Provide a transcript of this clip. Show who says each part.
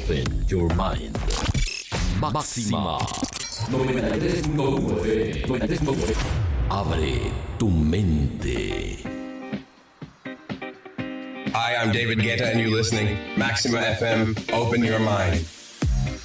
Speaker 1: Open your mind. Máxima 93.1 FM. 93.1 FM. Abre tu mente.
Speaker 2: Hi, I'm David Guetta, and you're listening. Maxima FM, open your mind.